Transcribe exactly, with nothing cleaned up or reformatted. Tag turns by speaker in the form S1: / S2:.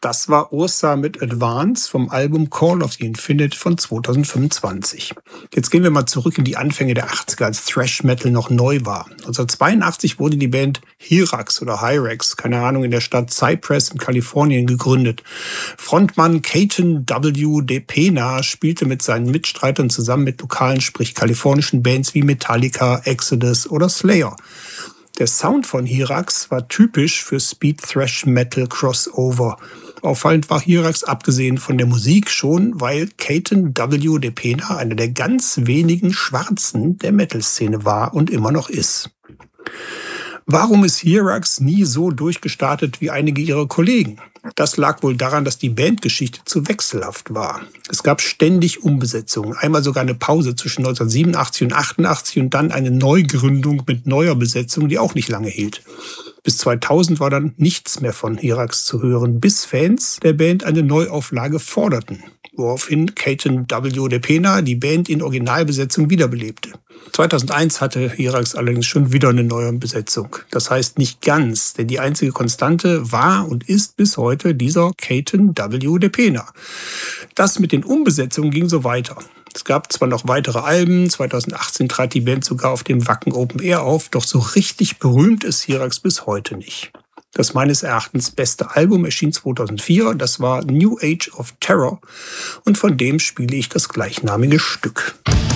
S1: Das war Ursa mit Advance vom Album Call of the Infinite von zweitausendfünfundzwanzig. Jetzt gehen wir mal zurück in die Anfänge der achtziger, als Thrash Metal noch neu war. neunzehnhundertzweiundachtzig wurde die Band Hyrax oder Hyrax, keine Ahnung, in der Stadt Cypress in Kalifornien gegründet. Frontmann Caton W. DePena spielte mit seinen Mitstreitern zusammen mit lokalen, sprich kalifornischen Bands wie Metallica, Exodus oder Slayer. Der Sound von Hyrax war typisch für Speed Thrash Metal Crossover. Auffallend war Hyrax abgesehen von der Musik schon, weil Caton W. DePena einer der ganz wenigen Schwarzen der Metal-Szene war und immer noch ist. Warum ist Hyrax nie so durchgestartet wie einige ihrer Kollegen? Das lag wohl daran, dass die Bandgeschichte zu wechselhaft war. Es gab ständig Umbesetzungen, einmal sogar eine Pause zwischen neunzehnhundertsiebenundachtzig und achtundachtzig und dann eine Neugründung mit neuer Besetzung, die auch nicht lange hielt. Bis zweitausend war dann nichts mehr von Hyrax zu hören, bis Fans der Band eine Neuauflage forderten, woraufhin Caton W. DePena die Band in Originalbesetzung wiederbelebte. zweitausendeins hatte Hyrax allerdings schon wieder eine neue Besetzung. Das heißt nicht ganz, denn die einzige Konstante war und ist bis heute dieser Caton W. DePena. Das mit den Umbesetzungen ging so weiter. Es gab zwar noch weitere Alben, zweitausendachtzehn trat die Band sogar auf dem Wacken Open Air auf, doch so richtig berühmt ist Hyrax bis heute nicht. Das meines Erachtens beste Album erschien zweitausendvier, das war New Age of Terror und von dem spiele ich das gleichnamige Stück.